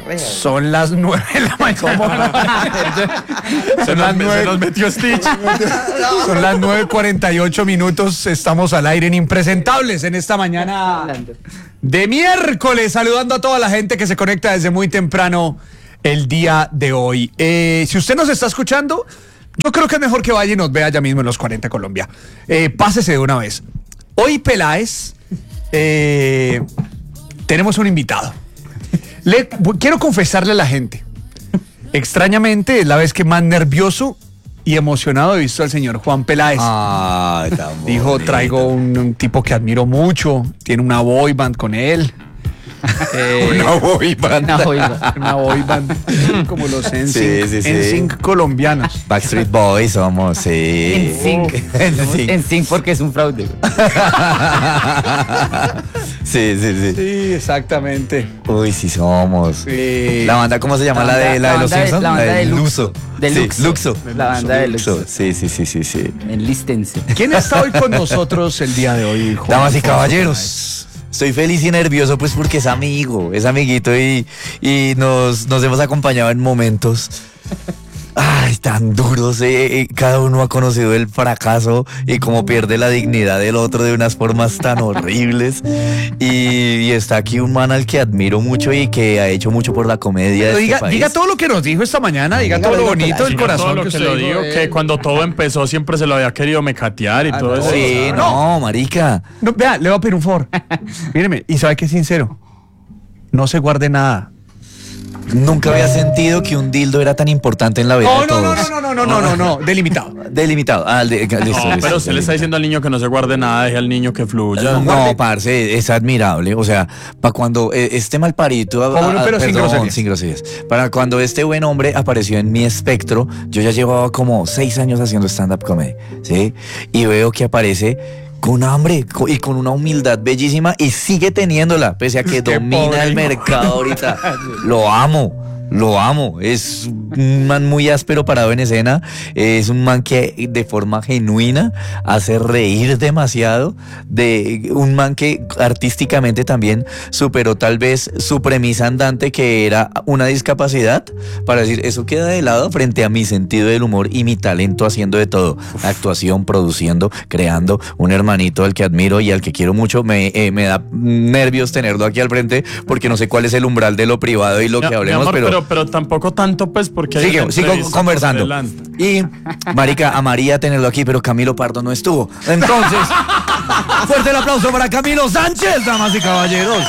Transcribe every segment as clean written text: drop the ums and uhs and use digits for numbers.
reja. Son las 9 de la mañana. Son las 9. Se nos metió Stitch. Son las 9:48 minutos. Estamos al aire en Impresentables en esta mañana de miércoles. Saludando a toda la gente que se conecta desde muy temprano el día de hoy. Si usted nos está escuchando, yo creo que es mejor que vaya y nos vea ya mismo en los 40 Colombia. Pásese de una vez. Hoy, Peláez, tenemos un invitado. Quiero confesarle a la gente. Extrañamente, es la vez que más nervioso y emocionado he visto al señor Juan Peláez. Dijo, traigo un tipo que admiro mucho, tiene una boy band con él. Una boy band. Una boy band como los NSYNC, Sí. NSYNC colombianos. Backstreet Boys somos, sí. NSYNC porque es un fraude. Sí. Sí, exactamente. Uy, sí somos. Sí. La banda, ¿cómo se llama? La de los Simpsons. La banda de Luxo. De Sí, Luxo. Luxo. La banda de Luxo. Sí. Enlístense. ¿Quién está hoy con nosotros el día de hoy, Juan? Damas y caballeros, estoy feliz y nervioso pues porque es amigo, es amiguito y nos hemos acompañado en momentos tan duros. Cada uno ha conocido el fracaso y cómo pierde la dignidad del otro de unas formas tan horribles. Y está aquí un man al que admiro mucho y que ha hecho mucho por la comedia de este país. Diga todo lo que nos dijo esta mañana, diga todo lo bonito del corazón. Todo lo que lo digo, que cuando todo empezó siempre se lo había querido mecatear y todo eso. Sí, no, marica. No, vea, le voy a pedir un favor. Míreme, y sabe que es sincero. No se guarde nada. Nunca había sentido que un dildo era tan importante en la vida de todos. No, delimitado. Delimitado. Listo. Pero usted le está diciendo al niño que no se guarde nada, deje al niño que fluya. No, parce, es admirable. O sea, para cuando este malparito. Pero sin groserías. Para cuando este buen hombre apareció en mi espectro, yo ya llevaba como 6 años haciendo stand-up comedy, ¿sí? Y veo que aparece con hambre y con una humildad bellísima y sigue teniéndola, pese a que domina el mercado ahorita. Lo amo. Es un man muy áspero parado en escena. Es un man que de forma genuina hace reír demasiado. Un man que artísticamente también superó tal vez su premisa andante, que era una discapacidad, para decir, eso queda de lado frente a mi sentido del humor y mi talento haciendo de todo. Actuación, produciendo, creando. Un hermanito al que admiro y al que quiero mucho. Me da nervios tenerlo aquí al frente porque no sé cuál es el umbral de lo privado y lo que hablemos, pero tampoco tanto, pues, porque sigo conversando. Y, marica, amaría tenerlo aquí, pero Camilo Pardo no estuvo. Entonces, fuerte el aplauso para Camilo Sánchez, damas y caballeros.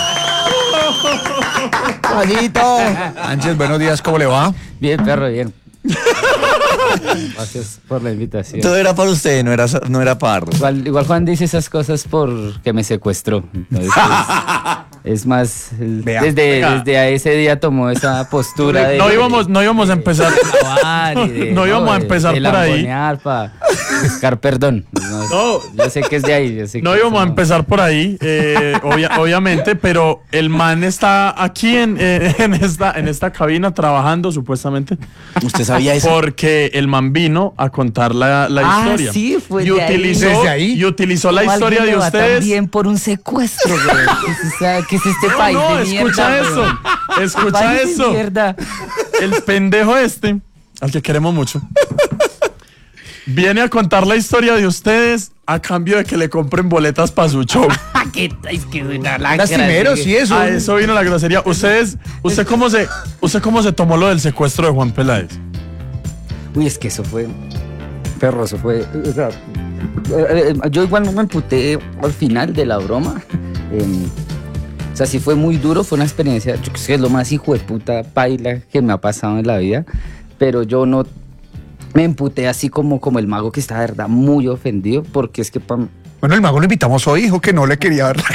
Juanito. Sánchez, buenos días, ¿cómo le va? Bien, perro, bien. Gracias por la invitación. Todo era para usted, no era Pardo. Igual Juan dice esas cosas porque me secuestró. Entonces, es más, desde ese día tomó esa postura de... No íbamos a empezar. No íbamos a empezar por ahí. Para buscar perdón. No, yo sé que es de ahí. No íbamos a empezar por ahí, obviamente, pero el man está aquí en esta cabina trabajando, supuestamente. ¿Usted sabía eso? Porque el man vino a contar la historia. Sí, fue y utilizó la historia de ustedes. También por un secuestro, güey. ¿Qué es este país de mierda? Escucha eso. Mierda. El pendejo este, al que queremos mucho, viene a contar la historia de ustedes a cambio de que le compren boletas para su show. Es que una lacra. Lastimero, sí, eso. A eso vino la grosería. ¿Usted cómo se tomó lo del secuestro de Juan Peláez? Uy, es que eso fue perroso, fue. O sea, yo igual no me emputé al final de la broma. O sea, sí fue muy duro, fue una experiencia, yo creo que es lo más hijo de puta paila que me ha pasado en la vida, pero yo no me emputé así como el mago, que está de verdad muy ofendido, porque es que Bueno, el mago lo invitamos hoy, dijo que no le quería ver la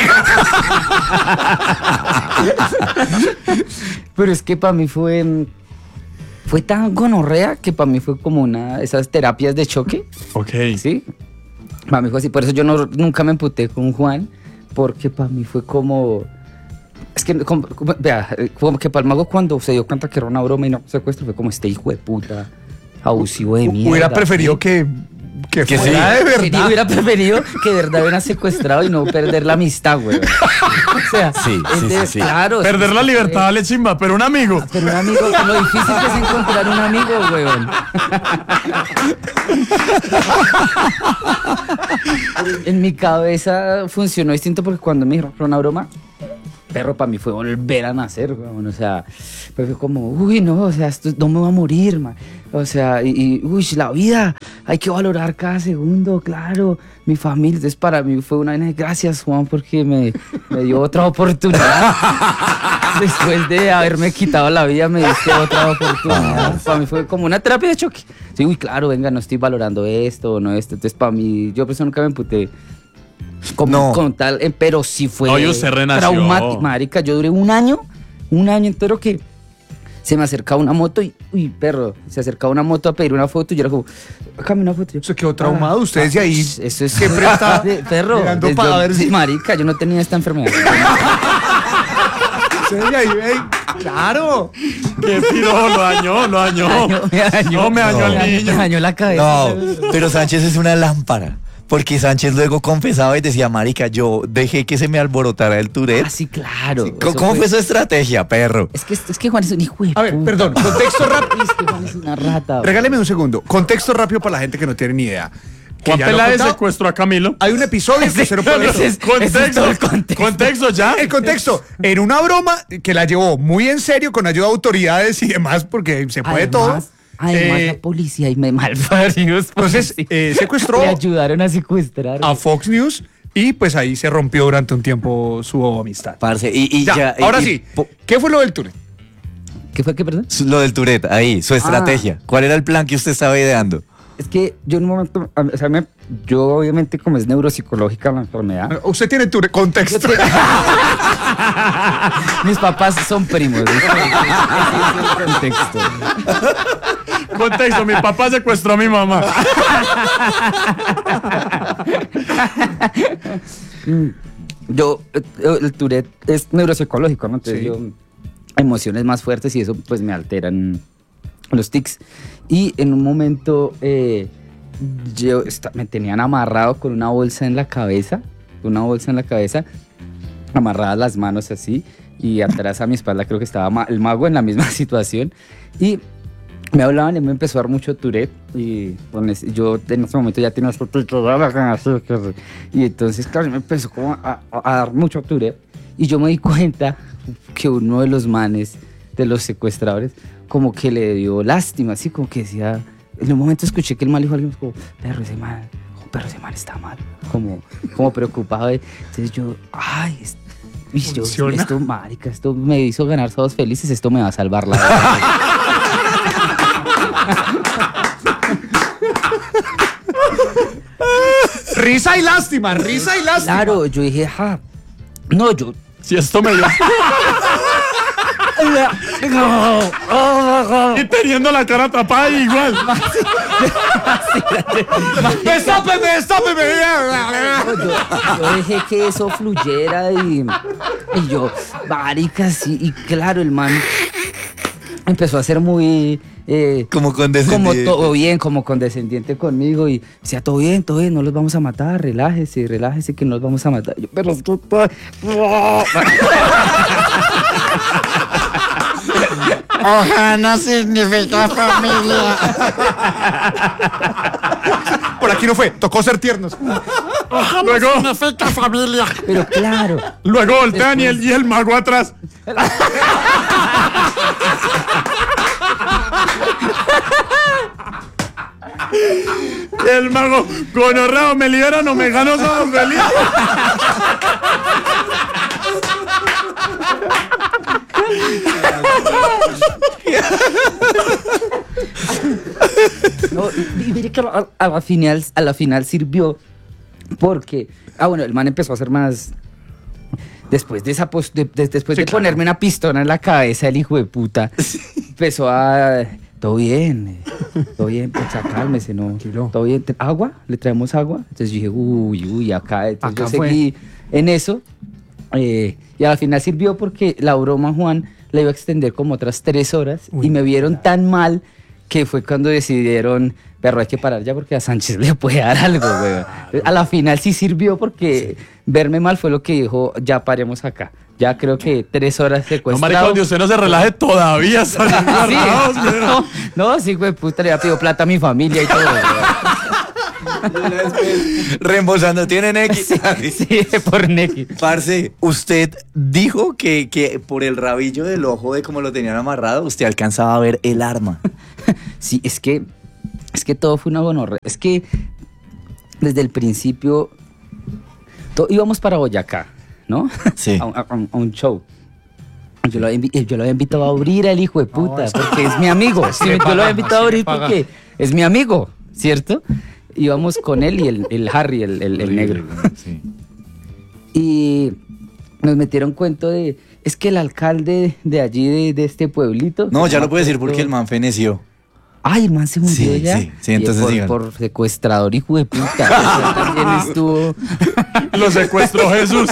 cara. Pero es que para mí fue tan gonorrea que para mí fue como esas terapias de choque. Ok. Sí. Para mí fue así, por eso yo nunca me emputé con Juan, porque para mí fue como... Es que, vea, como que para el mago cuando se dio cuenta que era una broma y no secuestro, fue como este hijo de puta, abusivo de mierda. Hubiera preferido ¿sí? que Que Que fuera de Sí, verdad. hubiera preferido que de verdad hubieran secuestrado y no perder la amistad, güey. O sea, Sí, sí, sí, sí. claro. Perder la libertad vale chimba, pero un amigo. Pero un amigo, lo difícil que es encontrar un amigo, weón. En mi cabeza funcionó distinto porque cuando me dijeron una broma, perro, para mí fue volver a nacer, weón. O sea, pues fue como, uy, no, o sea, esto no me va a morir, man. O sea, uy, la vida, hay que valorar cada segundo, claro. Mi familia, entonces para mí fue una vaina de gracias, Juan, porque me dio otra oportunidad. Después de haberme quitado la vida, me diste otra oportunidad. Para mí fue como una terapia de choque. Sí, uy, claro, venga, no estoy valorando esto o no esto. Entonces, para mí, yo pues nunca me emputé No. con tal, pero sí fue Oye, usted renació. traumático, marica. Yo duré un año entero que se me acercaba una moto y, uy, perro, se acercaba una moto a pedir una foto y yo era como, déjame una foto. Yo, Se quedó traumado. Ustedes de ahí. eso es siempre está perro. mirando para ver sí, si. marica, yo no tenía esta enfermedad. Ustedes de ahí, ven. Claro. Qué piro, lo dañó. No, me dañó al Me niño. dañó la cabeza. No, pero Sánchez es una lámpara. Porque Sánchez luego confesaba y decía, marica, yo dejé que se me alborotara el Tourette. Ah, sí, claro. ¿Cómo, Eso cómo fue su estrategia, perro? Es que Juan es un hijo de A ver, puta. perdón, contexto rápido. Es que Juan es una rata. Regáleme un segundo. Contexto rápido para la gente que no tiene ni idea. Que Juan ya lo he Peláez contado. secuestró a Camilo. Hay un episodio que cero por ese es- ese es todo el contexto. Contexto ya. El contexto, en una broma que la llevó muy en serio con ayuda de autoridades y demás, porque se puede todo. Además, Eh, la policía y me malparidos. entonces, secuestró Me ayudaron a secuestrar. a Fox News y pues ahí se rompió durante un tiempo su amistad. Parce, y Ya, ya. ahora y- sí, ¿qué fue lo del Tourette? ¿Qué fue, qué, perdón? Lo del Tourette, ahí, su estrategia. ¿Cuál era el plan que usted estaba ideando? Es que yo en un momento, o sea, yo obviamente como es neuropsicológica la enfermedad, Usted tiene Tourette, contexto. mis papás son primos. ¿viste? Ese es el contexto. Contexto, mi papá secuestró a mi mamá. Yo, el Tourette es neuropsicológico, ¿no? Entonces Sí. yo, emociones más fuertes y eso pues me alteran los tics. Y en un momento me tenían amarrado con una bolsa en la cabeza, amarradas las manos así, y atrás a mi espalda creo que estaba el mago en la misma situación. Y me hablaban y me empezó a dar mucho Tourette y yo en ese momento ya tenía y entonces claro me empezó como a dar mucho Tourette y yo me di cuenta que uno de los manes de los secuestradores como que le dio lástima, así como que decía, en un momento escuché que el mal dijo a alguien como, perro ese man está mal, como preocupado, entonces yo, ay, esto marica, esto me hizo ganar todos felices, esto me va a salvar la vida. Risa y lástima. Claro, yo dije, ja, no, yo... Si esto me dio. Y teniendo la cara tapada igual. ¡Destápeme! Yo dejé que eso fluyera y yo, marica, sí, y claro, el man empezó a ser muy... Como condescendiente. Como todo bien, como condescendiente conmigo y decía, todo bien, no los vamos a matar, relájese, que no los vamos a matar. Yo, pero es que... Ojana significa familia. Por aquí no fue, tocó ser tiernos. Luego, Significa familia. Pero claro, luego voltean y el mago atrás. El mago, gonorreo, me liberan o me gano esa feliz. no, y mire que a la final sirvió porque, bueno, el man empezó a hacer más... Después de esa después de ponerme una pistola en la cabeza, el hijo de puta empezó a... Todo bien, pues cálmese, ¿no? Todo bien. ¿Agua? ¿Le traemos agua? Entonces yo dije, uy, acá. Entonces Acá yo seguí en eso. Y al final sirvió porque la broma, Juan, la iba a extender como otras 3 horas. Y me vieron tan mal que fue cuando decidieron Pero hay que parar ya porque a Sánchez le puede dar algo, weón. A la final sí sirvió porque verme mal fue lo que dijo, ya paremos acá. Ya creo que 3 horas No, secuestrado. maricón, usted no se relaje todavía. Están engarrados, weón. No, sí, güey, puta, le había pedido plata a mi familia y todo, weón. Reembolsando, ¿tienen X? Sí, por Neki. Parce, usted dijo que por el rabillo del ojo de cómo lo tenían amarrado, usted alcanzaba a ver el arma. Sí, es que todo fue una gonorrea. Es que desde el principio íbamos para Boyacá, ¿no? Sí. a un show. Yo lo había invitado a abrir al hijo de puta, porque es mi amigo. Sí, yo lo había invitado a abrir porque es mi amigo, ¿cierto? Íbamos con él y el Harry, el negro. Sí. Y nos metieron cuento de, es que el alcalde de allí, de este pueblito... No, ya lo puedo decir porque el man feneció. Ay, el man se murió Sí, ya. sí, entonces Y dígalo. por secuestrador, hijo de puta. Eso también estuvo... Lo secuestró Jesús.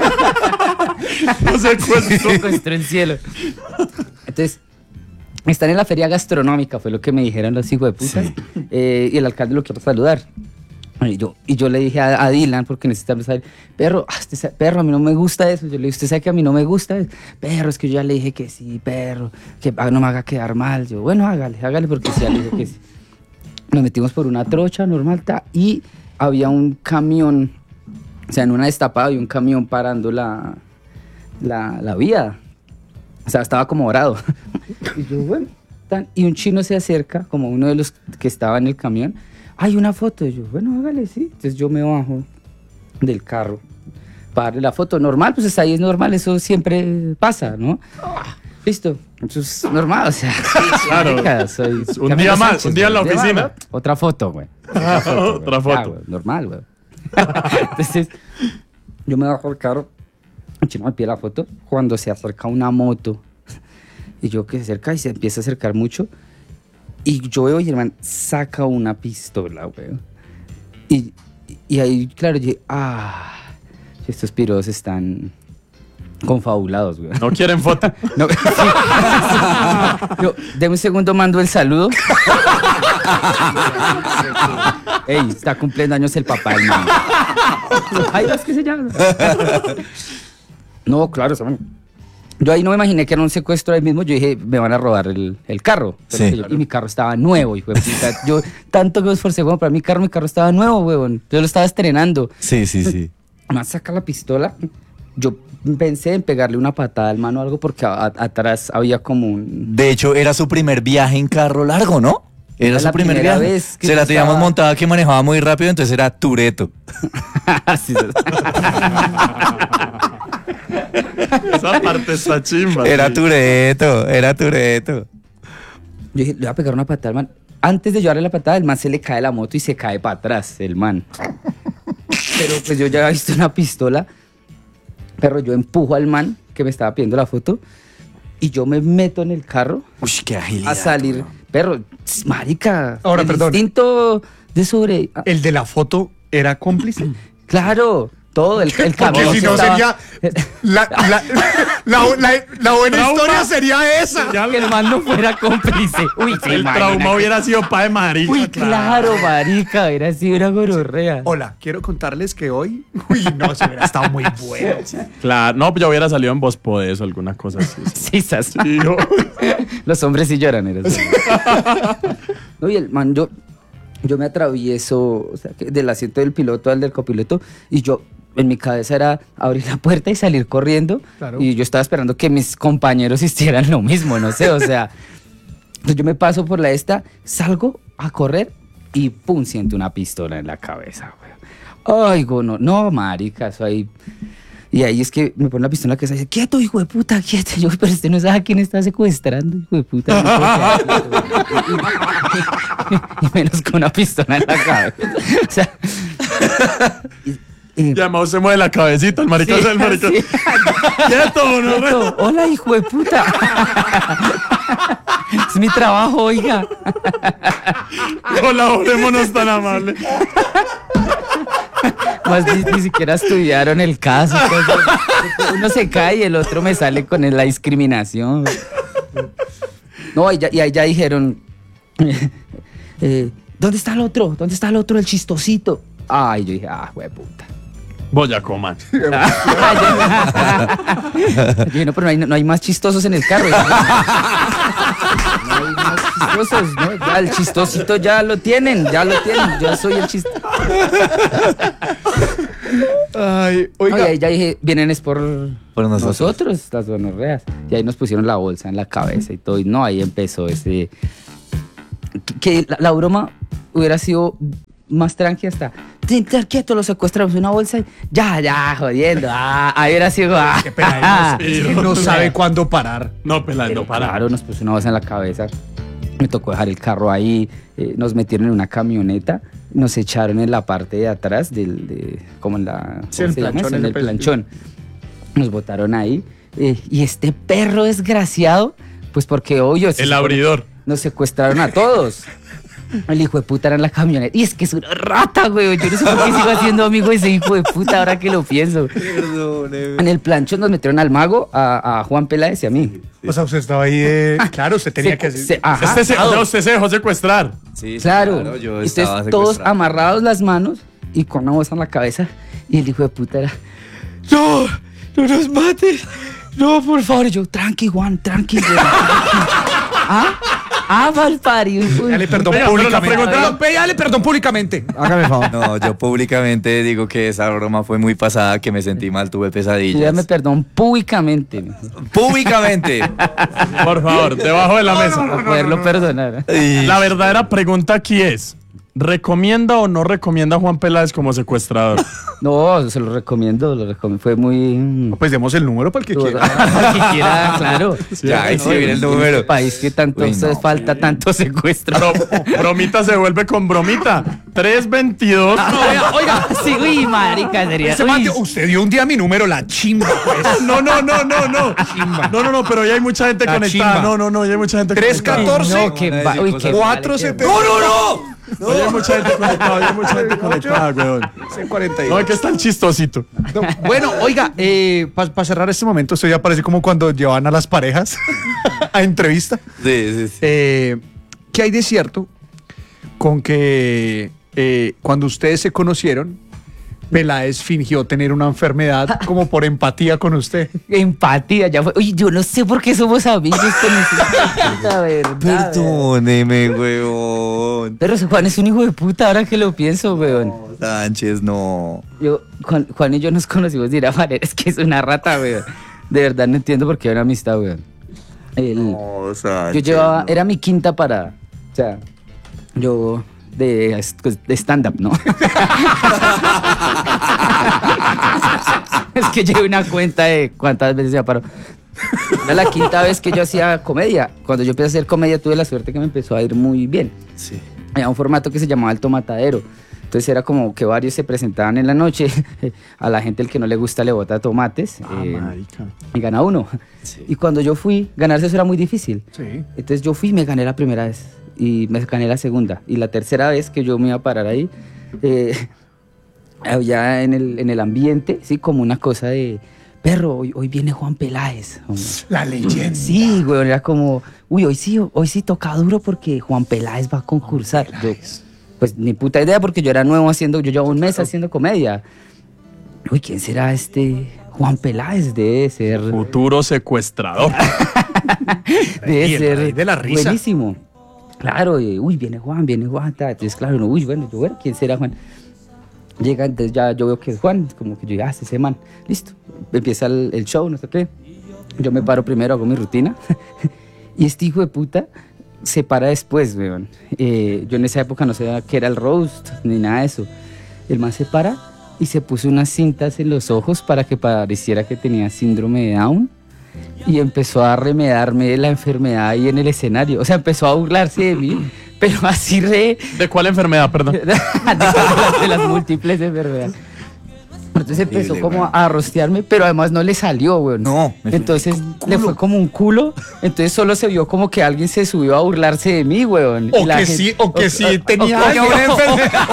Lo secuestró. Secuestró el cielo. Entonces, están en la feria gastronómica, fue lo que me dijeron los hijos de putas. Sí. Y el alcalde lo quiere saludar. Y yo le dije a Dylan, porque necesitamos saber, perro, perro, a mí no me gusta eso. Yo le dije, ¿usted sabe que a mí no me gusta eso? Perro, es que yo ya le dije que sí, perro, que no me haga quedar mal. Yo, bueno, hágale, porque sí, ya le dije que sí. Nos metimos por una trocha normal, y había un camión, o sea, en una destapada había un camión parando la vía. O sea, estaba como dorado. Y yo, bueno, y un chino se acerca, como uno de los que estaba en el camión. Hay una foto. Y yo, bueno, hágale, sí. Entonces yo me bajo del carro para darle la foto. Normal, pues ahí es normal, eso siempre pasa, ¿no? Listo. Entonces, normal, o sea. Claro. marica, soy Un Camilo día más, Sánchez, un día en la güey. oficina. Más, otra foto, güey. Otra foto. Ya, güey, normal, güey. Entonces, yo me bajo del carro. El chino me pide la foto cuando se acerca una moto. Y yo que se acerca y se empieza a acercar mucho. Y yo veo y el man saca una pistola, güey. Y ahí, claro, yo dije, estos piros están confabulados, güey. No quieren foto. No, sí. Yo, de un segundo mando el saludo. Ey, está cumpliendo años el papá del man. Ay, es que se llama. No, claro, ¿saben? Yo ahí no me imaginé que era un secuestro ahí mismo. Yo dije, me van a robar el carro. Pero Sí. y mi carro estaba nuevo, hijo de puta. Yo tanto que me esforcé, bueno, para mi carro estaba nuevo, huevón. Yo lo estaba estrenando. Sí, sí, sí. Más saca la pistola. Yo pensé en pegarle una patada al mano o algo porque atrás había como un... De hecho, era su primer viaje en carro largo, ¿no? Era Era su la primer primera viaje. vez que Se la yo teníamos estaba- montada que manejaba muy rápido, entonces era Tureto. Sí, Esa parte está chimba. Era sí. Tureto, era Tureto. Yo dije, le voy a pegar una patada al man. Antes de yo darle la patada, el man se le cae la moto y se cae para atrás, el man. Pero pues yo ya había visto una pistola. Pero yo empujo al man que me estaba pidiendo la foto y yo me meto en el carro Uy, qué agilidad. a salir. weón. Perro, marica. Ahora, el perdón. instinto de sobre... ¿El de la foto era cómplice? Claro, todo, el Porque camión si se no estaba- sería... La buena Trauma. historia sería esa. Ya que el man no fuera cómplice. Uy, se el imagina trauma que- hubiera sido pa' de marica. Uy, claro, marica, era así una gororrea. Hola, quiero contarles que hoy... Uy, no, se hubiera estado muy bueno. Claro, no, yo hubiera salido en Voz Podés o alguna cosa así. Sí, sas. Y yo- Los hombres sí lloran, era así. No, y el man, yo me atravieso, o sea, del asiento del piloto al del copiloto, y yo, en mi cabeza era abrir la puerta y salir corriendo, Claro. y yo estaba esperando que mis compañeros hicieran lo mismo, no sé, o sea, entonces yo me paso por la salgo a correr, y pum, siento una pistola en la cabeza, güey. Ay, no, marica, eso ahí... Y ahí es que me pone la pistola en la cabeza y dice, quieto, hijo de puta, quieto. Yo, pero usted no sabe a quién está secuestrando, hijo de puta. No puedo quedar quieto". Y menos con una pistola en la cabeza. O sea... Y además se mueve la cabecita, el marica. Sí, el marica. sí. ¡Quieto, no, Quieto. Hola, hijo de puta. Es mi trabajo, oiga. Colaborémonos tan amable. Más ni siquiera estudiaron el caso. Entonces, uno se cae y el otro me sale con la discriminación. No, y ahí ya dijeron, ¿dónde está el otro? ¿Dónde está el otro, el chistosito? Ay, yo dije, hueputa. Boyacó, man. Yo dije, no, pero no hay más chistosos en el carro. No hay más chistosos, ¿no? Ya el chistosito ya lo tienen. Yo soy el chistoso. Ay, oiga. Oye, ya dije, vienen es por nosotros. las gonorreas. Y ahí nos pusieron la bolsa en la cabeza y todo. Y no, ahí empezó ese... Que la broma hubiera sido más tranqui hasta... Estar quieto, lo secuestramos una bolsa y... Ya, jodiendo. Ahí hubiera sido... Qué pena, no sabe cuándo parar. No, Peláez, no para. Claro, nos puso una bolsa en la cabeza. Me tocó dejar el carro ahí. Nos metieron en una camioneta. Nos echaron en la parte de atrás como en la... Sí, ¿cómo el se llama planchón, eso? En ese el pedazo. planchón. Nos botaron ahí. Y este perro desgraciado, pues porque obvio... El abridor. Nos secuestraron a todos. El hijo de puta era en la camioneta. Y es que es una rata, güey. Yo no sé por qué sigo haciendo amigo de ese hijo de puta ahora que lo pienso. Perdóneme. En el planchón nos metieron al mago, a Juan Peláez y a mí. O sea, usted estaba ahí claro, usted tenía que hacer... Ajá, Usted se dejó secuestrar. Sí, claro. yo Entonces estaba todos secuestrado. amarrados las manos y con una bolsa en la cabeza. Y el hijo de puta era... No nos mates. No, por favor. Y yo, tranqui, Juan, tranqui. Valpario. Dale perdón Venga, pero la públicamente. pregunta- Dale perdón públicamente. Hágame el favor. No, yo públicamente digo que esa broma fue muy pasada, que me sentí mal, tuve pesadillas. Pídame perdón públicamente. Públicamente. Por favor, debajo de la mesa. Para poderlo perdonar. Y- La verdadera pregunta aquí es: ¿recomienda o no recomienda a Juan Peláez como secuestrador? No, se lo recomiendo. Fue muy... Pues demos el número para el que quiera. Para que quiera, claro. Ya, ahí sí viene el En número. este país que tanto Uy, no. falta tanto secuestro. Bromita se vuelve con bromita. 322. Oiga, sí, uy, marica, sería. Ese uy. man, usted dio un día mi número, la chimba, pues. No, pero ya hay mucha gente La conectada. chimba. No, ya hay mucha gente 314. No, que va, uy, qué 470. ¡No! Oye, hay mucha gente conectada, hay mucha gente conectada, weón. No, es que está el chistosito. No, bueno, oiga, para cerrar este momento, esto ya parece como cuando llevan a las parejas a entrevista. Sí. ¿Qué hay de cierto con que cuando ustedes se conocieron, Peláez fingió tener una enfermedad como por empatía con usted? Empatía, ya fue. Uy, yo no sé por qué somos amigos con ese. La verdad. Perdóneme, weón. Pero Juan es un hijo de puta ahora que lo pienso, weón. Sánchez, no. Juan y yo nos conocimos de una manera, es que es una rata, weón. De verdad no entiendo por qué era amistad, weón. No, Sánchez. Yo llevaba, no. era mi quinta parada. O sea, yo de stand-up, ¿no? Es que llevé una cuenta de cuántas veces se paró. Era la quinta vez que yo hacía comedia. Cuando yo empecé a hacer comedia tuve la suerte que me empezó a ir muy bien. Sí. Había un formato que se llamaba Alto Matadero. Entonces era como que varios se presentaban en la noche. A la gente el que no le gusta le bota tomates. Y gana uno. Sí. Y cuando yo fui, ganarse eso era muy difícil. Sí. Entonces yo fui y me gané la primera vez. Y me gané la segunda. Y la tercera vez que yo me iba a parar ahí, había en el ambiente, sí, como una cosa de... Perro, hoy viene Juan Peláez. La leyenda. Sí, güey, era como... Uy, hoy sí toca duro porque Juan Peláez va a concursar. Yo, pues ni puta idea porque yo era nuevo yo llevaba un mes haciendo comedia. Uy, ¿quién será este Juan Peláez? Debe ser... Futuro secuestrador. Debe Y el ser rey de la risa. buenísimo. Claro, uy, viene Juan, ta. Entonces, claro, no, uy, bueno, yo ver quién será Juan. Llega, entonces ya yo veo que es Juan, como que yo digo, ese man, listo. Empieza el show, no sé qué. Yo me paro primero, hago mi rutina. Y este hijo de puta se para después, weón. Yo en esa época no sabía qué era el roast, ni nada de eso. El man se para y se puso unas cintas en los ojos para que pareciera que tenía síndrome de Down. Y empezó a remedarme de la enfermedad ahí en el escenario. O sea, empezó a burlarse de mí, pero así re... ¿De cuál enfermedad, perdón? de las múltiples enfermedades. Entonces empezó como a rostearme, pero además no le salió, güey. No, me fue Entonces le fue como un culo. Entonces solo se vio como que alguien se subió a burlarse de mí, güey. O que sí tenía una enfermedad.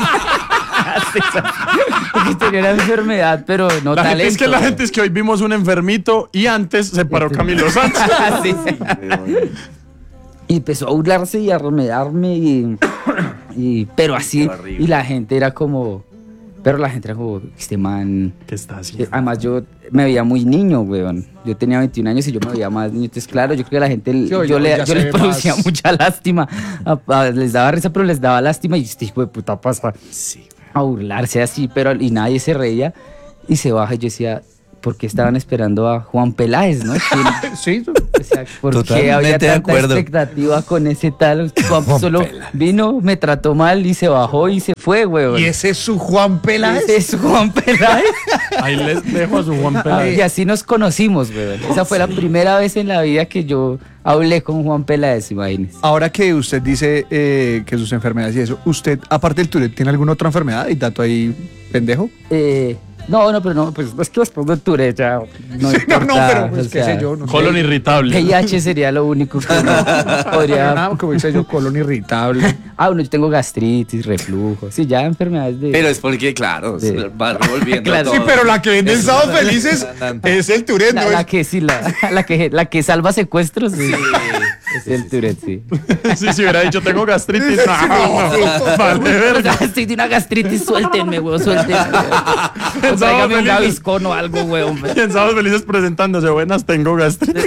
O que tenía la enfermedad, pero no La talento. gente es que la güey. gente es que hoy vimos un enfermito y antes se paró Camilo Sánchez. Sí. Y empezó a burlarse y a remedarme y Pero así, horrible. y la gente era como, este man. ¿Qué está haciendo? Además yo me veía muy niño, weón. Yo tenía 21 años y yo me veía más niño. Entonces, claro, yo creo que la gente, hoy yo ya se les ve producía más- mucha lástima. Les daba risa, pero les daba lástima. Y este hijo de puta pasa a burlarse así, y nadie se reía. Y se baja y yo decía, ¿por qué estaban esperando a Juan Peláez, no? ¿Quién- Sí, O sea, ¿por qué Totalmente había de tanta acuerdo. expectativa con ese tal? Juan solo vino, me trató mal y se bajó y se fue, weón. ¿y ese es su Juan Peláez? Ese es Juan Peláez. Ahí les dejo a su Juan Y Peláez. así nos conocimos, weón. Esa fue la primera vez en la vida que yo hablé con Juan Peláez, imagínese. Ahora que usted dice que sus enfermedades y eso, ¿usted, aparte del Tourette, tiene alguna otra enfermedad? Y dato ahí, pendejo. No, pero no, pues es que después de Tourette ya no importa. No, pero pues o qué sea, sé yo. No sé. Colon irritable. VIH sería lo único que uno podría... Nada, como dice yo, colon irritable. Bueno, yo tengo gastritis, reflujo. Sí, ya enfermedades de... Pero es porque, claro, Sí. va revolviendo Claro. todo. Sí, pero la que vende en Es Sábado una- Felices es el Tourette, ¿no? La es- que sí, la que salva secuestros, sí. Es el Tourette, sí. Sí, si hubiera dicho tengo gastritis. No, vale, verga. Estoy de una gastritis, suéltenme, weón, suéltenme. O tráigame un gaviscón o algo, weón. Y en Sábados Felices presentándose. Buenas, tengo gastritis.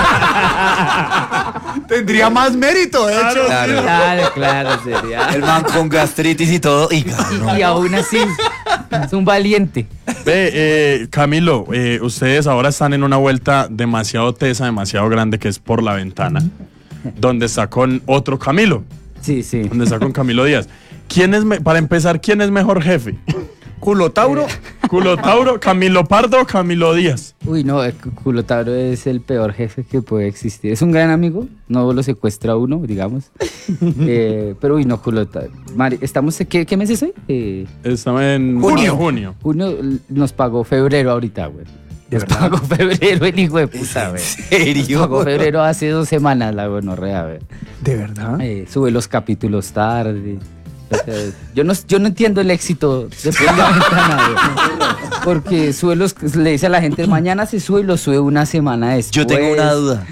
Tendría más mérito, de hecho. Claro. Claro, sería. El man con gastritis y todo. Y ganó. Y aún así, es un valiente. Ve, Camilo, ustedes ahora están en una vuelta demasiado tesa, demasiado grande, que es Por la Ventana, donde está con otro Camilo, Sí, sí. donde está con Camilo Díaz. Para empezar, ¿quién es mejor jefe? Culotauro. Culotauro, Camilo Pardo o Camilo Díaz. Uy, no, Culotauro es el peor jefe que puede existir. Es un gran amigo, no lo secuestra uno, digamos. Pero uy, no, Culotauro. Mari, estamos, ¿qué mes es hoy? Estamos en Junio. junio. Junio nos pagó febrero ahorita, güey. Nos pagó febrero el hijo de puta, güey. ¿En Nos pagó febrero hace 2 semanas la gonorrea, güey. ¿De verdad? Sube los capítulos tarde. O sea, yo no entiendo el éxito de Por la Ventana, güey. Porque le dice a la gente, mañana se sube y lo sube una semana después. Yo tengo una duda.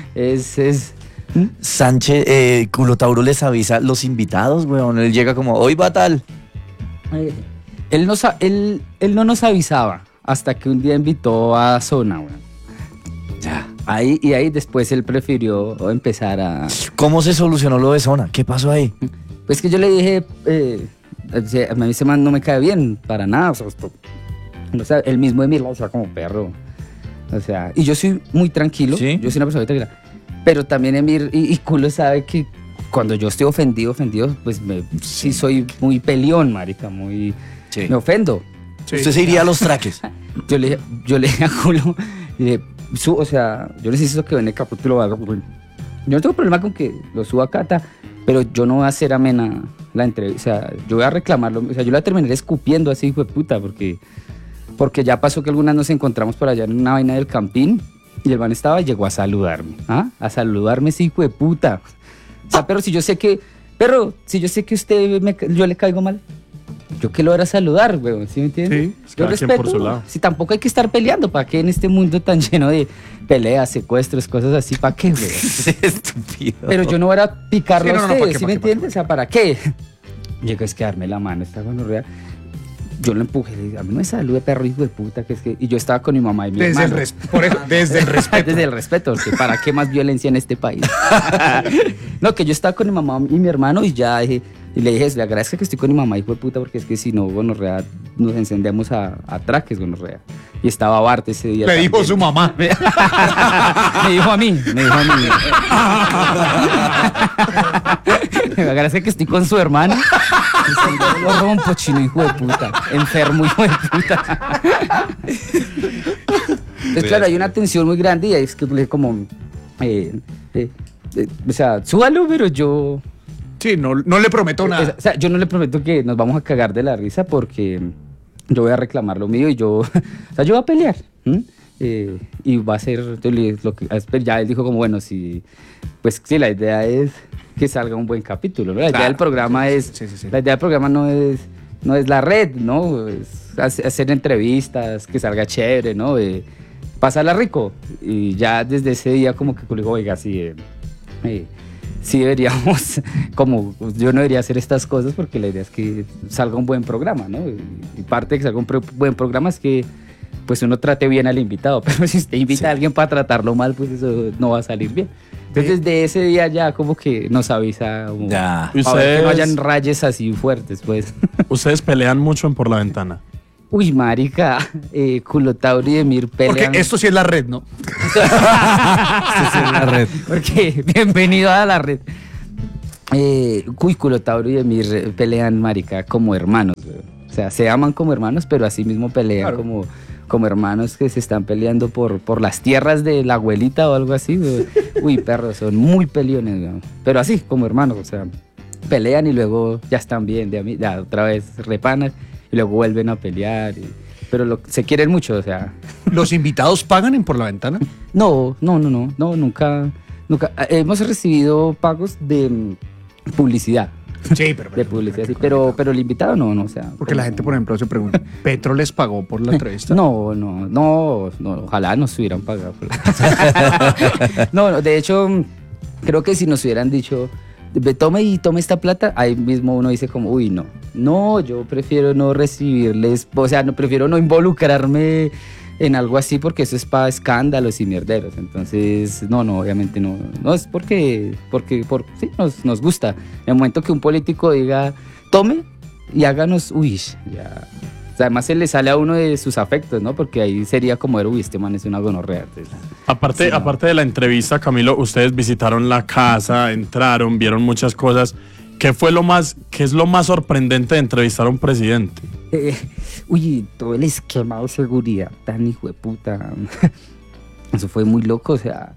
Sánchez, Culotauro les avisa los invitados, weón. Él llega como, hoy va tal. Él no nos avisaba hasta que un día invitó a Zona, güey. Ya. Ahí después él prefirió empezar a... ¿Cómo se solucionó lo de Zona? ¿Qué pasó ahí? Pues que yo le dije, a mí ese man no me cae bien, para nada. O sea, el mismo Emir, o sea, como perro. O sea, y yo soy muy tranquilo, ¿Sí? yo soy una persona muy tranquila. Pero también Emir y Culo sabe que cuando yo estoy ofendido, pues sí soy muy peleón, marica, muy... Sí. Me ofendo. Usted se iría a los traques. Yo le dije a Culo, y le dije, o sea, yo necesito que en el capítulo haga. Yo no tengo problema con que lo suba a Cata, pero yo no voy a hacer amena la entrevista. O sea, yo voy a reclamarlo. O sea, yo la terminaré escupiendo así, hijo de puta, porque ya pasó que algunas nos encontramos por allá en una vaina del Campín y el man estaba y llegó a saludarme. ¿Ah? A saludarme ese hijo de puta. O sea, pero si yo sé que yo le caigo mal, yo que lo era saludar, güey, ¿sí me entiendes? Sí, es cada quien por su lado. Si tampoco hay que estar peleando, ¿para qué en este mundo tan lleno de peleas, secuestros, cosas así? ¿Para qué, güey? Estúpido. Pero yo no voy a picarlo Sí, no, a no, ustedes, ¿para qué, ¿sí para me qué, para entiendes? O sea, ¿para qué? Llega es que darme la mano, esta gonorrea. Yo lo empujé, le dije, a mí no me salude, perro, hijo de puta, que es que... Y yo estaba con mi mamá y mi Desde el, hermano. por eso, desde el respeto. Desde el respeto, porque ¿para qué más violencia en este país? No, que yo estaba con mi mamá y mi hermano y ya dije, y le dije, le agradezco que estoy con mi mamá, hijo de puta, porque es que si no, gonorrea, nos encendemos a traques, gonorrea. Y estaba Bart ese día. Le dijo también. su mamá. Me dijo a mí. Me agradece que estoy con su hermano. Lo rompo, chino, hijo de puta. Enfermo, hijo de puta. Entonces, claro, hay una tensión muy grande y es que le como... o sea, súbalo, pero yo... Sí, no le prometo nada. O sea, yo no le prometo que nos vamos a cagar de la risa porque yo voy a reclamar lo mío y yo... O sea, yo voy a pelear. Y va a ser lo que... Ya él dijo como, bueno, si... Pues sí, la idea es que salga un buen capítulo, ¿no? La idea del programa es... Sí. La idea del programa no es la red, ¿no? Es hacer entrevistas, que salga chévere, ¿no? Pasarla rico. Y ya desde ese día como que le digo, oiga, sí... sí deberíamos, como yo no debería hacer estas cosas porque la idea es que salga un buen programa, ¿no? Y parte de que salga un buen programa es que pues uno trate bien al invitado, pero si usted invita a alguien para tratarlo mal, pues eso no va a salir bien. Entonces desde ese día ya como que nos avisa como, Ya. para ver que no hayan rayes así fuertes, pues. Ustedes pelean mucho en Por la Ventana. Uy, marica, Culotauro y Emir Porque pelean. esto sí es la red, ¿no? Esto sí es la red. Porque bienvenido a la red. Culotauro y Emir pelean, marica, como hermanos, güey. O sea, se aman como hermanos, pero así mismo pelean Claro. como hermanos que se están peleando por las tierras de la abuelita o algo así, güey. Uy, perros, son muy peleones, güey. Pero así, como hermanos, o sea, pelean y luego ya están bien, ya otra vez repanan y luego vuelven a pelear. Pero se quieren mucho, o sea. ¿Los invitados pagan en Por la Ventana? No, nunca. Hemos recibido pagos de publicidad. Sí, pero... De publicidad, sí, pero el invitado no, o sea. Porque la gente, por ejemplo, se pregunta, ¿Petro les pagó por la entrevista? No, ojalá nos hubieran pagado. No, de hecho, creo que si nos hubieran dicho, tome esta plata, ahí mismo uno dice como, uy, no, yo prefiero no recibirles, o sea, prefiero no involucrarme en algo así porque eso es para escándalos y mierderos. Entonces, no, obviamente no es porque sí, nos gusta. En el momento que un político diga, tome y háganos, uy, ya. O sea, además se le sale a uno de sus afectos, ¿no? Porque ahí sería como, uy, este man es una gonorrea. Entonces, Aparte, sí, no. aparte de la entrevista, Camilo, ustedes visitaron la casa, entraron, vieron muchas cosas. ¿Qué es lo más sorprendente de entrevistar a un presidente? Todo el esquema de seguridad tan hijo de puta. Eso fue muy loco, o sea,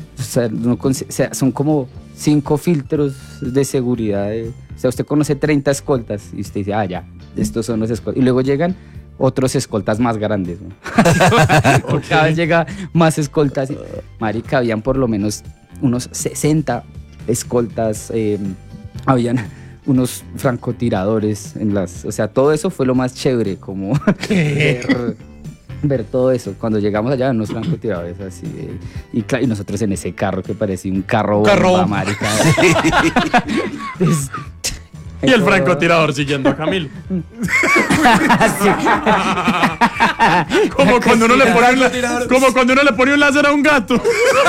son como 5 filtros de seguridad. O sea, usted conoce 30 escoltas y usted dice, ya, estos son los escoltas. Y luego llegan otros escoltas más grandes, ¿no? Cada vez llega más escoltas. Marica, habían por lo menos unos 60 escoltas, habían unos francotiradores o sea, todo eso fue lo más chévere, como ver todo eso. Cuando llegamos allá, unos francotiradores así, y nosotros en ese carro que parecía un carro bomba, marica. Y el francotirador siguiendo a Camilo. Como cuando uno le pone un láser a un gato.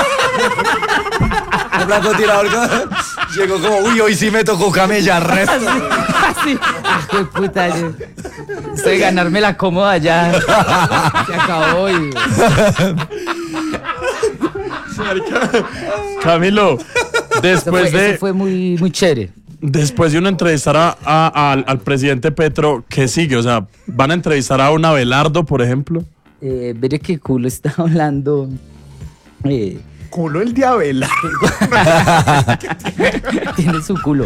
El francotirador llegó como, uy, hoy sí me tocó camellar resto. Así, hijo de puta, estoy ganarme la cómoda ya. Se acabó. Camilo, Eso fue muy, muy chévere. después de uno entrevistar al presidente Petro, ¿qué sigue? O sea, ¿van a entrevistar a un Abelardo, por ejemplo? Veré que Culo está hablando. Culo el diabela. Tiene su culo.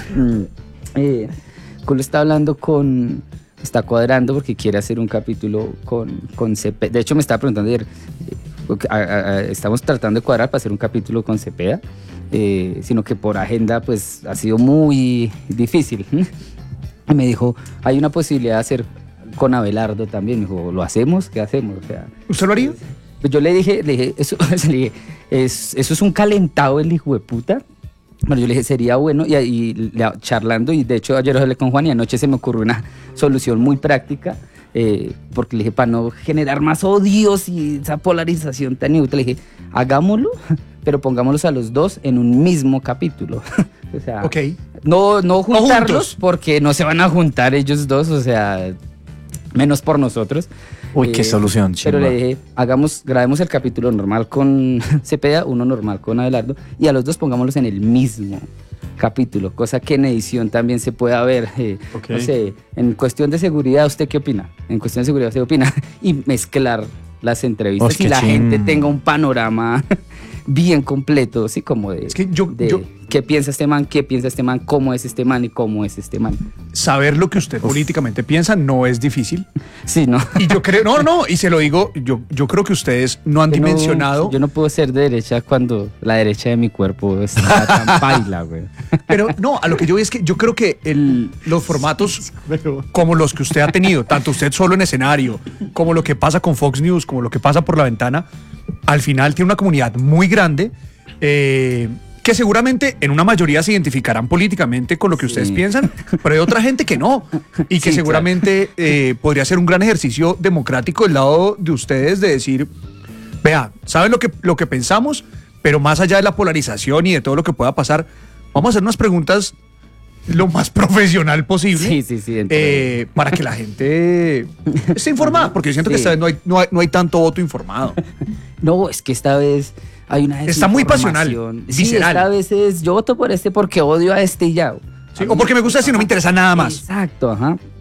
Culo está hablando está cuadrando porque quiere hacer un capítulo con Cepeda. De hecho, me estaba preguntando ayer, estamos tratando de cuadrar para hacer un capítulo con Cepeda, sino que por agenda pues ha sido muy difícil. Y me dijo, hay una posibilidad de hacer con Abelardo también. Me dijo, ¿lo hacemos? ¿Qué hacemos? O sea, ¿Usted lo haría? pues yo le dije, eso, eso es un calentado el hijo de puta. Bueno, yo le dije, sería bueno, y charlando, y de hecho ayer hablé con Juan y anoche se me ocurrió una solución muy práctica, porque le dije, para no generar más odios y esa polarización tan inútil, le dije, hagámoslo, pero pongámoslos a los dos en un mismo capítulo. O sea, Ok. no juntarlos, juntos. porque no se van a juntar ellos dos, o sea, menos por nosotros. Uy, qué solución, Pero chimba. le dije, grabemos el capítulo normal con Cepeda, uno normal con Abelardo, y a los dos pongámoslos en el mismo capítulo, cosa que en edición también se pueda ver. Ok. No sé, en cuestión de seguridad, ¿usted qué opina? En cuestión de seguridad, ¿usted qué opina? Y mezclar las entrevistas Uy, y la qué gente chim. tenga un panorama bien completo, ¿sí? Como de, Es que yo- qué piensa este man, cómo es este man y cómo es este man. Saber lo que usted políticamente piensa no es difícil. Sí, ¿no? Y yo creo, no, y se lo digo, yo creo que ustedes no han dimensionado. Yo no puedo ser de derecha cuando la derecha de mi cuerpo está tan paila, güey. Pero no, a lo que yo voy es que yo creo que los formatos como los que usted ha tenido, tanto usted solo en escenario, como lo que pasa con Fox News, como lo que pasa por la ventana, al final tiene una comunidad muy grande que que seguramente en una mayoría se identificarán políticamente con lo que ustedes piensan, pero hay otra gente que no, y que Sí, seguramente podría ser un gran ejercicio democrático del lado de ustedes de decir, vea, ¿saben lo que pensamos? Pero más allá de la polarización y de todo lo que pueda pasar, vamos a hacer unas preguntas lo más profesional posible Sí. para que la gente esté informada, porque yo siento que Sí. esta vez no hay tanto voto informado. No, es que esta vez hay una Está muy pasional, desinformación. visceral. Esta vez es, yo voto por este porque odio a este y ya. Sí, o porque me gusta si no me interesa nada más. Exacto, ajá.